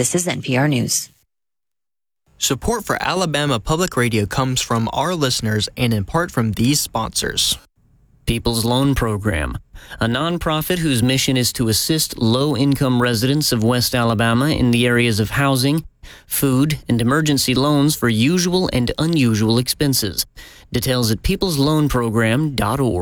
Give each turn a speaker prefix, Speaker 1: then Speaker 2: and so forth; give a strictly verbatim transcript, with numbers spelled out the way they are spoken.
Speaker 1: This is N P R News.
Speaker 2: Support for Alabama Public Radio comes from our listeners and in part from these sponsors.
Speaker 3: People's Loan Program, a nonprofit whose mission is to assist low-income residents of West Alabama in the areas of housing, food, and emergency loans for usual and unusual expenses. Details at peoples loan program dot org.